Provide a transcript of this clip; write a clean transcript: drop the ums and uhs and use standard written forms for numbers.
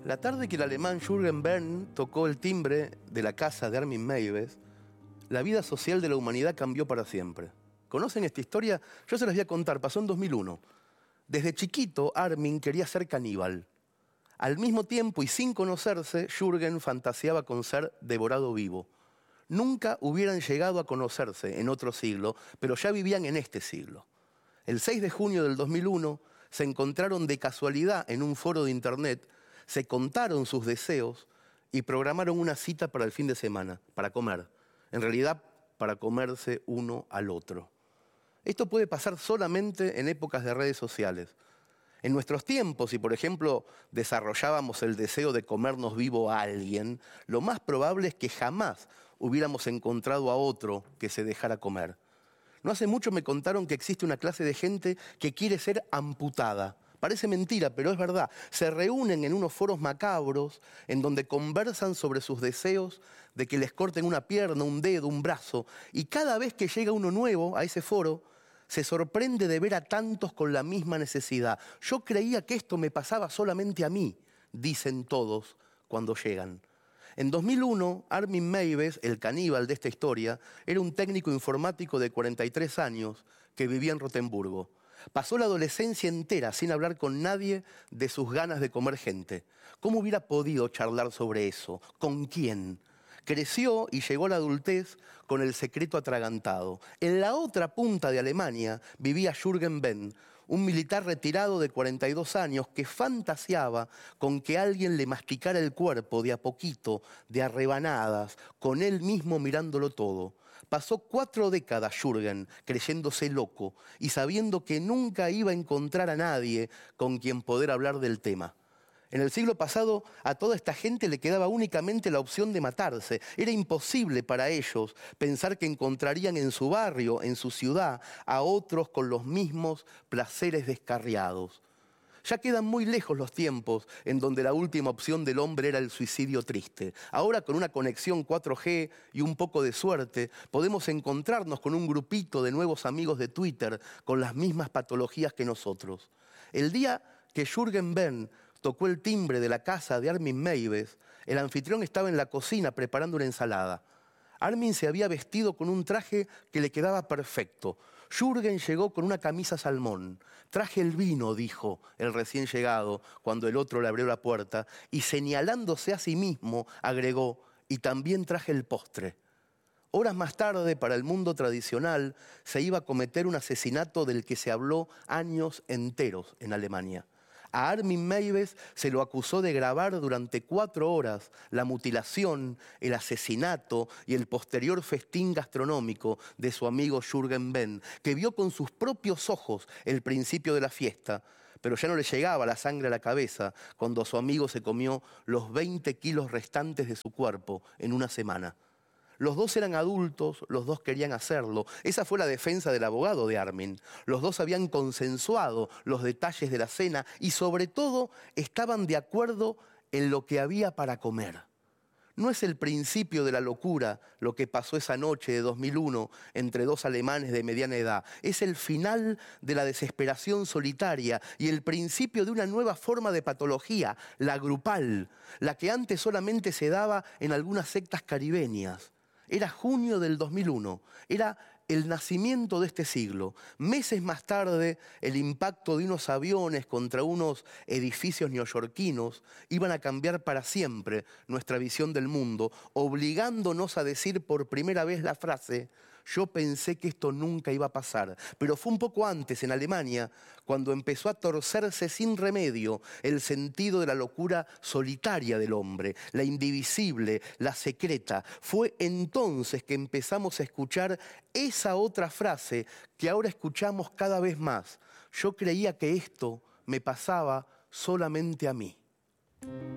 La tarde que el alemán Jürgen Bern tocó el timbre de la casa de Armin Meiwes, la vida social de la humanidad cambió para siempre. ¿Conocen esta historia? Yo se las voy a contar, pasó en 2001. Desde chiquito, Armin quería ser caníbal. Al mismo tiempo y sin conocerse, Jürgen fantaseaba con ser devorado vivo. Nunca hubieran llegado a conocerse en otro siglo, pero ya vivían en este siglo. El 6 de junio del 2001 se encontraron de casualidad en un foro de internet, se contaron sus deseos y programaron una cita para el fin de semana, para comer. En realidad, para comerse uno al otro. Esto puede pasar solamente en épocas de redes sociales. En nuestros tiempos, si por ejemplo desarrollábamos el deseo de comernos vivo a alguien, lo más probable es que jamás hubiéramos encontrado a otro que se dejara comer. No hace mucho me contaron que existe una clase de gente que quiere ser amputada. Parece mentira, pero es verdad. Se reúnen en unos foros macabros en donde conversan sobre sus deseos de que les corten una pierna, un dedo, un brazo. Y cada vez que llega uno nuevo a ese foro, se sorprende de ver a tantos con la misma necesidad. Yo creía que esto me pasaba solamente a mí, dicen todos cuando llegan. En 2001, Armin Meiwes, el caníbal de esta historia, era un técnico informático de 43 años que vivía en Rotemburgo. Pasó la adolescencia entera sin hablar con nadie de sus ganas de comer gente. ¿Cómo hubiera podido charlar sobre eso? ¿Con quién? Creció y llegó a la adultez con el secreto atragantado. En la otra punta de Alemania vivía Jürgen Bern, un militar retirado de 42 años que fantaseaba con que alguien le masticara el cuerpo de a poquito, de a rebanadas, con él mismo mirándolo todo. Pasó 4 décadas Jürgen creyéndose loco y sabiendo que nunca iba a encontrar a nadie con quien poder hablar del tema. En el siglo pasado, a toda esta gente le quedaba únicamente la opción de matarse. Era imposible para ellos pensar que encontrarían en su barrio, en su ciudad, a otros con los mismos placeres descarriados. Ya quedan muy lejos los tiempos en donde la última opción del hombre era el suicidio triste. Ahora, con una conexión 4G y un poco de suerte, podemos encontrarnos con un grupito de nuevos amigos de Twitter con las mismas patologías que nosotros. El día que Jürgen Bern tocó el timbre de la casa de Armin Meiwes, el anfitrión estaba en la cocina preparando una ensalada. Armin se había vestido con un traje que le quedaba perfecto. Jürgen llegó con una camisa salmón. «Traje el vino», dijo el recién llegado cuando el otro le abrió la puerta, y señalándose a sí mismo, agregó, «y también traje el postre». Horas más tarde, para el mundo tradicional, se iba a cometer un asesinato del que se habló años enteros en Alemania. A Armin Meiwes se lo acusó de grabar durante 4 horas la mutilación, el asesinato y el posterior festín gastronómico de su amigo Jürgen Bern, que vio con sus propios ojos el principio de la fiesta, pero ya no le llegaba la sangre a la cabeza cuando su amigo se comió los 20 kilos restantes de su cuerpo en una semana. Los dos eran adultos, los dos querían hacerlo. Esa fue la defensa del abogado de Armin. Los dos habían consensuado los detalles de la cena y sobre todo estaban de acuerdo en lo que había para comer. No es el principio de la locura lo que pasó esa noche de 2001 entre 2 alemanes de mediana edad. Es el final de la desesperación solitaria y el principio de una nueva forma de patología, la grupal, la que antes solamente se daba en algunas sectas caribeñas. Era junio del 2001, era el nacimiento de este siglo. Meses más tarde, el impacto de unos aviones contra unos edificios neoyorquinos iban a cambiar para siempre nuestra visión del mundo, obligándonos a decir por primera vez la frase: «Yo pensé que esto nunca iba a pasar». Pero fue un poco antes, en Alemania, cuando empezó a torcerse sin remedio el sentido de la locura solitaria del hombre, la indivisible, la secreta. Fue entonces que empezamos a escuchar esa otra frase que ahora escuchamos cada vez más: «Yo creía que esto me pasaba solamente a mí».